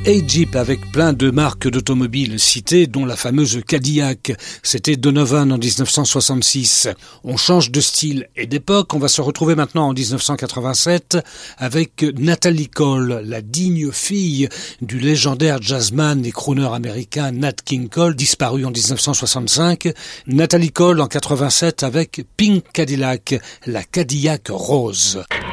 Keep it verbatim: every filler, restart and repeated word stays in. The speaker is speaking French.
Hey Jeep avec plein de marques d'automobiles citées, dont la fameuse Cadillac. C'était Donovan en dix-neuf cent soixante-six. On change de style et d'époque. On va se retrouver maintenant en dix-neuf cent quatre-vingt-sept avec Natalie Cole, la digne fille du légendaire jazzman et crooner américain Nat King Cole, disparu en dix-neuf cent soixante-cinq. Natalie Cole en quatre-vingt-sept avec Pink Cadillac, la Cadillac rose.